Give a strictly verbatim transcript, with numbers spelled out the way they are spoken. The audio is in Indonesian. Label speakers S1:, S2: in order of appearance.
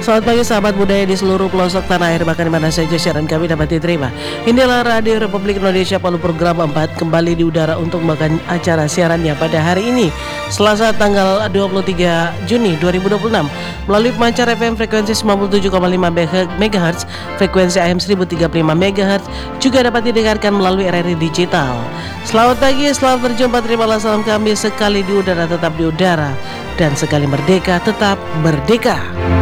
S1: Selamat pagi sahabat budaya di seluruh pelosok tanah air, bahkan di mana saja siaran kami dapat diterima. Inilah Radio Republik Indonesia Palu program empat kembali di udara untuk membawakan acara siarannya pada hari ini Selasa tanggal dua puluh tiga Juni dua ribu dua puluh enam melalui pemancar F M frekuensi sembilan puluh tujuh koma lima megahertz, frekuensi A M seribu tiga puluh lima megahertz, juga dapat didengarkan melalui R R I digital. Selamat pagi, selamat berjumpa, terimalah salam kami. Sekali di udara tetap di udara, dan sekali merdeka tetap merdeka.